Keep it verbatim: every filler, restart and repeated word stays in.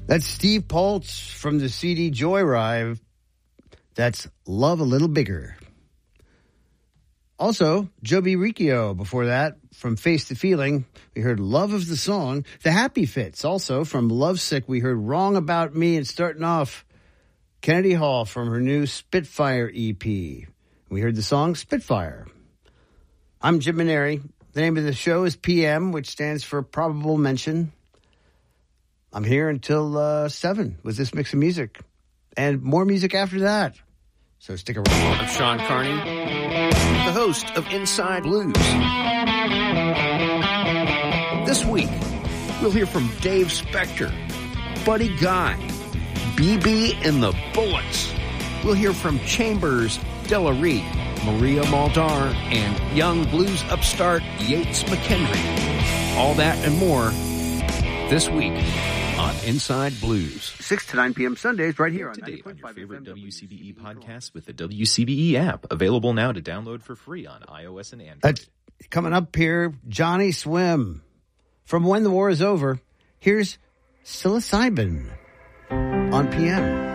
That's Steve Poltz from the C D Joyride. That's Love a Little Bigger. Also, Joby Riccio before that, from Face the Feeling, we heard Love of the Song. The Happy Fits, also from Lovesick, we heard Wrong About Me. And starting off, Kennedy Hall from her new Spitfire E P. We heard the song Spitfire. I'm Jim Maneri. The name of the show is P M, which stands for Probable Mention. I'm here until uh, seven with this mix of music. And more music after that. So stick around. I'm Sean Carney, the host of Inside Blues. This week, we'll hear from Dave Spector, Buddy Guy, B B and the Bullets. We'll hear from Chambers, Della Reed, Maria Muldaur, and young blues upstart Yates McKendry. All that and more this week on Inside Blues. six to nine p.m. Sundays right here on Today on your favorite W C B E podcast with the W. W C B E app, available now to download for free on iOS and Android. That's coming up here, Johnny Swim. From When the War is Over, here's Psilocybin on P M.